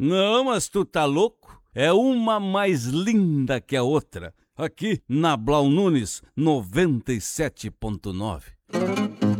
Não, mas tu tá louco? É uma mais linda que a outra. Aqui na Blau Nunes 97.9.